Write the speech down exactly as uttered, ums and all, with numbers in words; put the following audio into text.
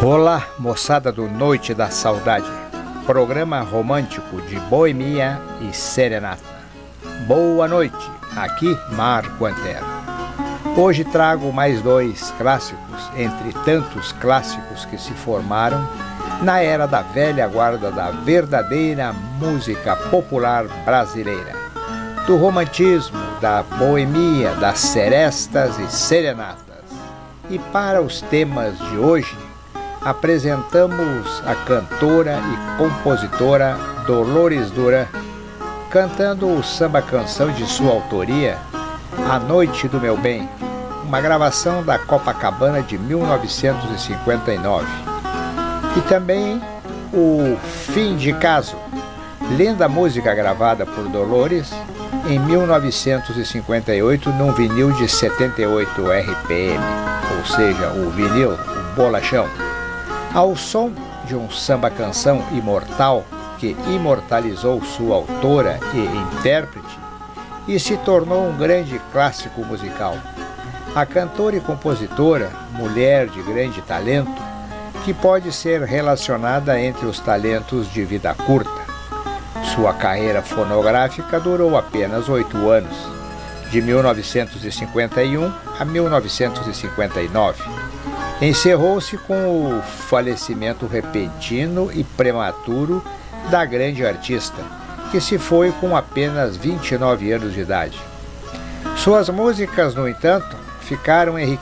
Olá, moçada do Noite da Saudade, programa romântico de boemia e serenata. Boa noite, aqui Marco Antero. Hoje trago mais dois clássicos, entre tantos clássicos que se formaram na era da velha guarda da verdadeira música popular brasileira, do romantismo, da boemia, das serestas e serenatas. E para os temas de hoje, apresentamos a cantora e compositora Dolores Duran, cantando o samba-canção de sua autoria, A Noite do Meu Bem, uma gravação da Copacabana de mil novecentos e cinquenta e nove. E também o Fim de Caso, linda música gravada por Dolores em mil novecentos e cinquenta e oito num vinil de setenta e oito R P M, ou seja, o vinil, o bolachão, ao som de um samba-canção imortal que imortalizou sua autora e intérprete e se tornou um grande clássico musical. A cantora e compositora, mulher de grande talento, que pode ser relacionada entre os talentos de vida curta. Sua carreira fonográfica durou apenas oito anos, de mil novecentos e cinquenta e um a mil novecentos e cinquenta e nove. Encerrou-se com o falecimento repentino e prematuro da grande artista, que se foi com apenas vinte e nove anos de idade. Suas músicas, no entanto, ficaram enriquecidas